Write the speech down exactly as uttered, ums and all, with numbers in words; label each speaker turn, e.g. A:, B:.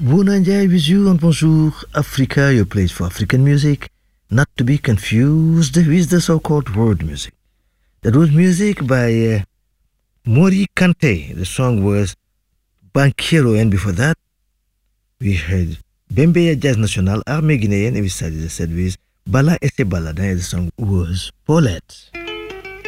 A: Bounanjay with you on Bonjour Africa, your place for African music, not to be confused with the so-called world music. That was music by uh, Mori Kante. The song was Banquero, and before that, we heard Bembeya Jazz National, Armée Guinéenne, and we started the set with Bala Ese Bala. The song was Paulette.